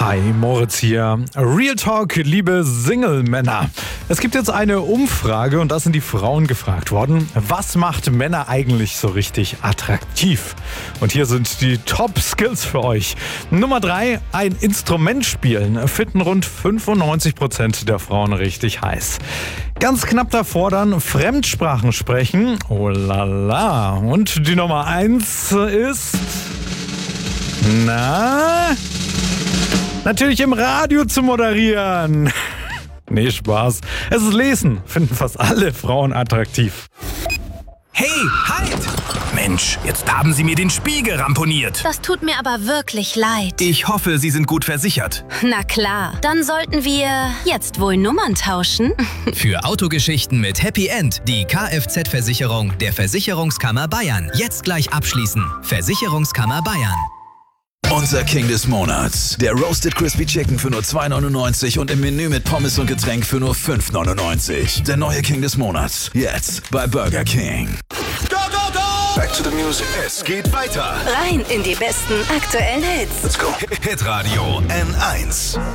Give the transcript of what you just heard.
Hi, Moritz hier. Real Talk, liebe Single-Männer. Es gibt jetzt eine Umfrage und da sind die Frauen gefragt worden. Was macht Männer eigentlich so richtig attraktiv? Und hier sind die Top-Skills für euch. Nummer 3, ein Instrument spielen. Finden rund 95% der Frauen richtig heiß. Ganz knapp davor dann Fremdsprachen sprechen. Oh la la. Und die Nummer 1 ist... Natürlich im Radio zu moderieren. Nee, Spaß. Es ist Lesen. Finden fast alle Frauen attraktiv. Hey, halt! Mensch, jetzt haben Sie mir den Spiegel ramponiert. Das tut mir aber wirklich leid. Ich hoffe, Sie sind gut versichert. Na klar, dann sollten wir jetzt wohl Nummern tauschen. Für Autogeschichten mit Happy End die Kfz-Versicherung der Versicherungskammer Bayern. Jetzt gleich abschließen. Versicherungskammer Bayern. Unser King des Monats. Der Roasted Crispy Chicken für nur 2,99 und im Menü mit Pommes und Getränk für nur 5,99. Der neue King des Monats. Jetzt bei Burger King. Go, go, go! Back to the music. Es geht weiter. Rein in die besten aktuellen Hits. Let's go. Hitradio N1.